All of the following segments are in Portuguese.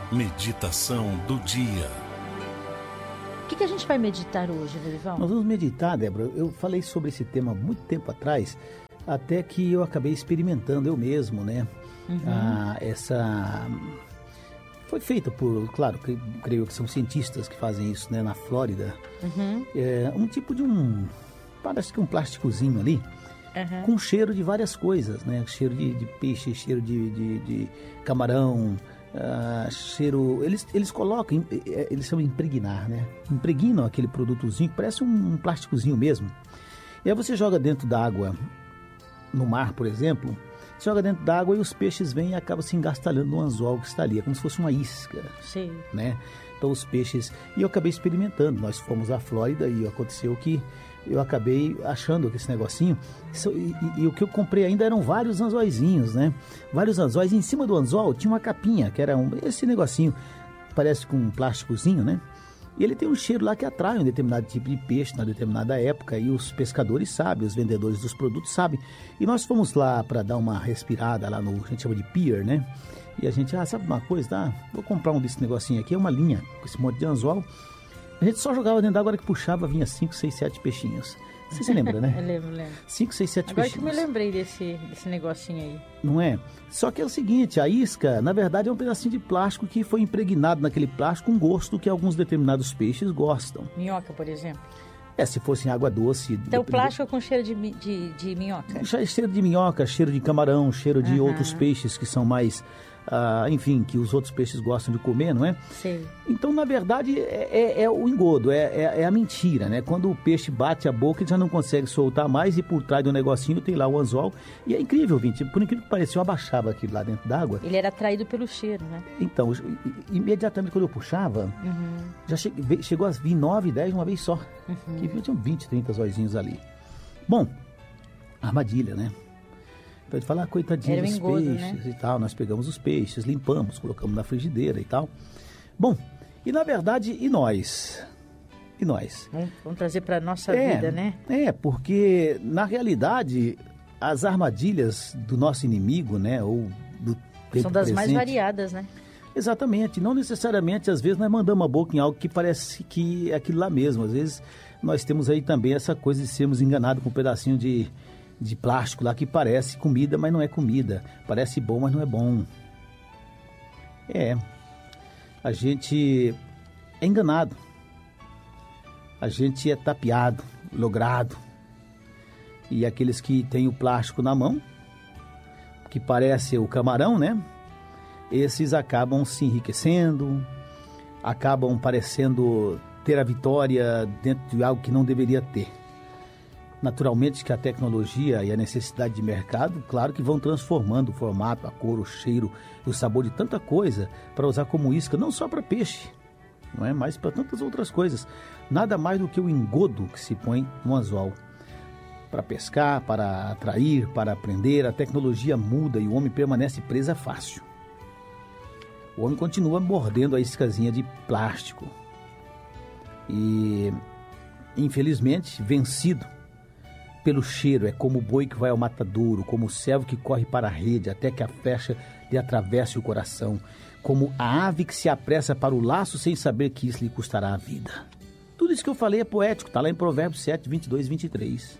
Meditação do dia. O que a gente vai meditar hoje, Dorival? Nós vamos meditar, Débora. Eu falei sobre esse tema há muito tempo atrás, até que eu acabei experimentando eu mesmo, né? Foi feita por, claro, creio que são cientistas que fazem isso, né? Na Flórida. Um tipo de parece que um plásticozinho ali, com cheiro de várias coisas, né? Cheiro de peixe, cheiro de camarão, cheiro... Eles colocam, eles são impregnar, né? Impregnam aquele produtozinho, que parece um plásticozinho mesmo. E aí você joga dentro da água, no mar, por exemplo, você joga dentro da água e os peixes vêm e acabam se engastalhando no anzol que está ali. É como se fosse uma isca. Sim. Né? Então os peixes... E eu acabei experimentando. Nós fomos à Flórida e aconteceu que eu acabei achando que esse negocinho... E o que eu comprei ainda eram vários anzóizinhos, né? Vários anzóis. E em cima do anzol tinha uma capinha, que era esse negocinho, parece com um plásticozinho, né? E ele tem um cheiro lá que atrai um determinado tipo de peixe na determinada época, e os pescadores sabem, os vendedores dos produtos sabem. E nós fomos lá para dar uma respirada lá no, a gente chama de pier, né? E a gente, sabe uma coisa, tá? Vou comprar um desse negocinho aqui, é uma linha com esse monte de anzol. A gente só jogava dentro d'água, hora que puxava, vinha 5, 6, 7 peixinhos. Você se lembra, né? Eu lembro. 5, 6, 7 Agora peixinhos. Agora que eu me lembrei desse negocinho aí. Não é? Só que é o seguinte, a isca, na verdade, é um pedacinho de plástico que foi impregnado naquele plástico com gosto que alguns determinados peixes gostam. Minhoca, por exemplo? Se fosse em água doce... Então, plástico com cheiro de minhoca? Cheiro de minhoca, cheiro de camarão, cheiro de outros peixes que são mais... enfim, que os outros peixes gostam de comer, não é? Sim. Então, na verdade, é o engodo, é a mentira, né? Quando o peixe bate a boca, ele já não consegue soltar mais e por trás do negocinho tem lá o anzol. E é incrível, Vinte, por incrível que pareça, eu abaixava aquilo lá dentro d'água. Ele era atraído pelo cheiro, né? Então, imediatamente quando eu puxava, já chegou a vir 9, 10 uma vez só. Que tinham 20, 30 zóizinhos ali. Bom, armadilha, né? Então ele fala, coitadinho dos peixes, né? E tal. Nós pegamos os peixes, limpamos, colocamos na frigideira e tal. Bom, e na verdade, e nós? Vamos trazer para a nossa vida, né? Porque na realidade, as armadilhas do nosso inimigo, né? Ou do tempo são das presente, mais variadas, né? Exatamente. Não necessariamente, às vezes, nós mandamos a boca em algo que parece que é aquilo lá mesmo. Às vezes, nós temos aí também essa coisa de sermos enganados com um pedacinho de plástico lá que parece comida, mas não é comida. Parece bom, mas não é bom. A gente é enganado. A gente é tapeado, logrado. E aqueles que têm o plástico na mão, que parece o camarão, né? Esses acabam se enriquecendo, acabam parecendo ter a vitória dentro de algo que não deveria ter. Naturalmente que a tecnologia e a necessidade de mercado, claro que vão transformando o formato, a cor, o cheiro, o sabor de tanta coisa para usar como isca, não só para peixe, não é? Mas para tantas outras coisas. Nada mais do que o engodo que se põe no anzol. Para pescar, para atrair, para aprender, a tecnologia muda e o homem permanece presa fácil. O homem continua mordendo a iscazinha de plástico. E, infelizmente, vencido pelo cheiro, é como o boi que vai ao matadouro, como o servo que corre para a rede até que a flecha lhe atravesse o coração, como a ave que se apressa para o laço sem saber que isso lhe custará a vida. Tudo isso que eu falei é poético, está lá em Provérbios 7, 22, 23.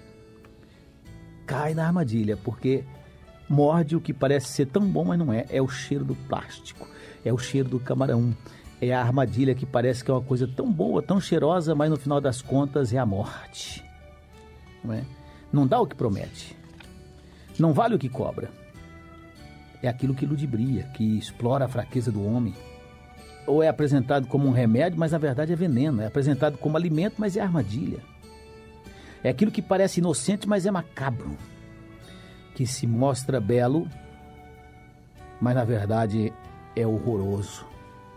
Cai na armadilha, porque morde o que parece ser tão bom, mas não é. É o cheiro do plástico, é o cheiro do camarão, é a armadilha que parece que é uma coisa tão boa, tão cheirosa, mas no final das contas é a morte. Não é? Não dá o que promete, não vale o que cobra. É aquilo que ludibria, que explora a fraqueza do homem. Ou é apresentado como um remédio, mas na verdade é veneno. É apresentado como alimento, mas é armadilha. É aquilo que parece inocente, mas é macabro. Que se mostra belo, mas na verdade é horroroso.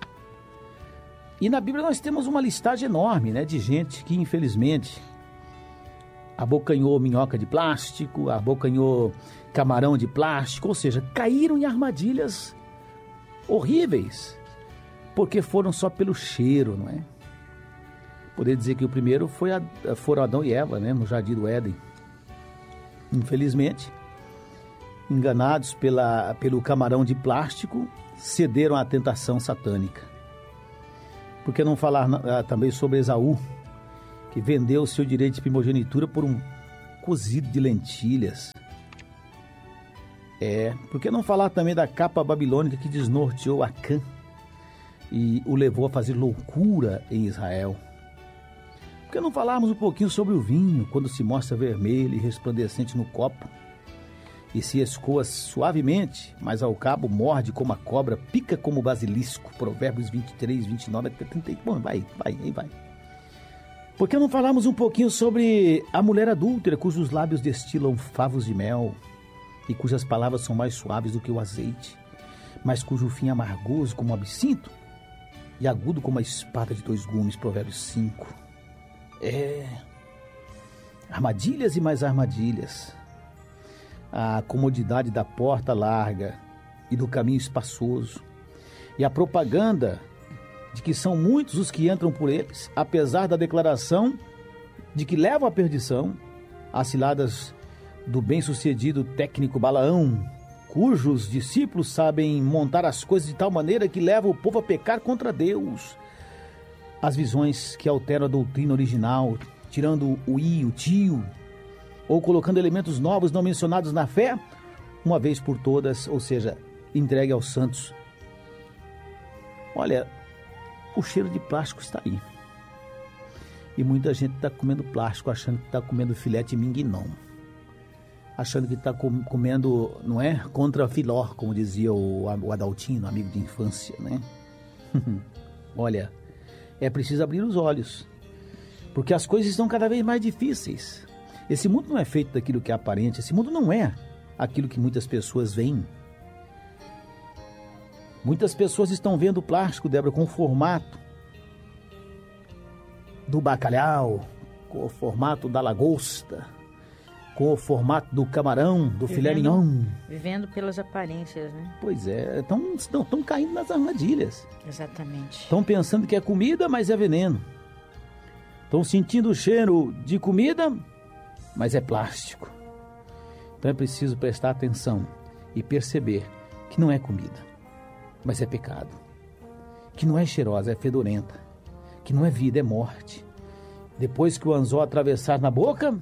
E na Bíblia nós temos uma listagem enorme, né, de gente que infelizmente abocanhou minhoca de plástico, abocanhou camarão de plástico, ou seja, caíram em armadilhas horríveis, porque foram só pelo cheiro, não é? Poderia dizer que o primeiro foram Adão e Eva, né, no Jardim do Éden. Infelizmente, enganados pelo camarão de plástico, cederam à tentação satânica. Por que não falar também sobre Esaú, que vendeu o seu direito de primogenitura por um cozido de lentilhas? Por que não falar também da capa babilônica que desnorteou Acã e o levou a fazer loucura em Israel? Por que não falarmos um pouquinho sobre o vinho, quando se mostra vermelho e resplandecente no copo, e se escoa suavemente, mas ao cabo morde como a cobra, pica como o basilisco? Provérbios 23, 29, 30. Bom, vai. Por que não falarmos um pouquinho sobre a mulher adúltera, cujos lábios destilam favos de mel, e cujas palavras são mais suaves do que o azeite, mas cujo fim é amargoso como o absinto e agudo como a espada de 2 gumes? Provérbios 5. Armadilhas e mais armadilhas. A comodidade da porta larga e do caminho espaçoso, e a propaganda de que são muitos os que entram por eles, apesar da declaração de que levam à perdição. As ciladas do bem-sucedido técnico Balaão, cujos discípulos sabem montar as coisas de tal maneira que levam o povo a pecar contra Deus. As visões que alteram a doutrina original, tirando o o tio, ou colocando elementos novos não mencionados na fé, uma vez por todas, ou seja, entregue aos santos. Olha, o cheiro de plástico está aí. E muita gente está comendo plástico, achando que está comendo filé de mingnon. Achando que está comendo, não é? Contra filó, como dizia o Adaltino, amigo de infância, né? Olha, é preciso abrir os olhos, porque as coisas estão cada vez mais difíceis. Esse mundo não é feito daquilo que é aparente, esse mundo não é aquilo que muitas pessoas veem. Muitas pessoas estão vendo o plástico, Débora, com o formato do bacalhau, com o formato da lagosta, com o formato do camarão, do filé mignon. Vivendo pelas aparências, né? Pois é, estão caindo nas armadilhas. Exatamente. Estão pensando que é comida, mas é veneno. Estão sentindo o cheiro de comida, mas é plástico. Então é preciso prestar atenção e perceber que não é comida, mas é pecado. Que não é cheirosa, é fedorenta. Que não é vida, é morte. Depois que o anzol atravessar na boca,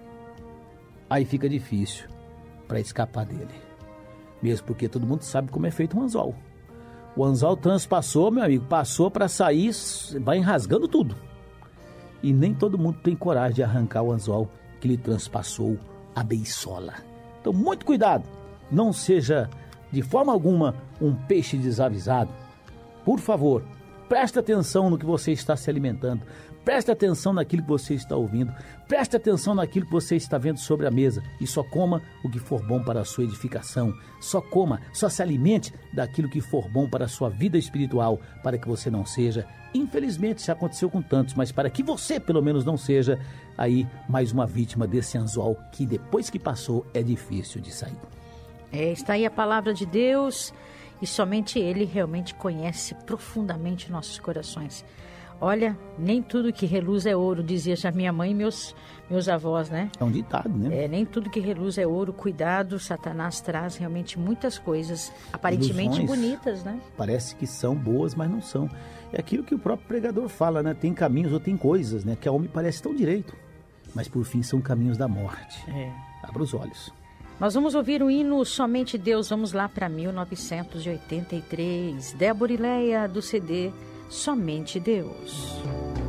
aí fica difícil para escapar dele. Mesmo porque todo mundo sabe como é feito um anzol. O anzol transpassou, meu amigo, passou para sair, vai enrasgando tudo. E nem todo mundo tem coragem de arrancar o anzol que lhe transpassou a beiçola. Então, muito cuidado. Não seja, de forma alguma, um peixe desavisado. Por favor, preste atenção no que você está se alimentando. Preste atenção naquilo que você está ouvindo. Preste atenção naquilo que você está vendo sobre a mesa. E só coma o que for bom para a sua edificação. Só se alimente daquilo que for bom para a sua vida espiritual, para que você não seja, infelizmente já aconteceu com tantos, mas para que você pelo menos não seja aí mais uma vítima desse anzol que depois que passou é difícil de sair. Está aí a palavra de Deus e somente Ele realmente conhece profundamente nossos corações. Olha, nem tudo que reluz é ouro, dizia já minha mãe e meus avós, né? É um ditado, né? Nem tudo que reluz é ouro. Cuidado, Satanás traz realmente muitas coisas aparentemente ilusões, bonitas, né? Parece que são boas, mas não são. É aquilo que o próprio pregador fala, né? Tem caminhos ou tem coisas, né? Que ao homem parece tão direito, mas por fim são caminhos da morte. Abra os olhos. Nós vamos ouvir o hino Somente Deus. Vamos lá para 1983. Débora e Leia, do CD Somente Deus.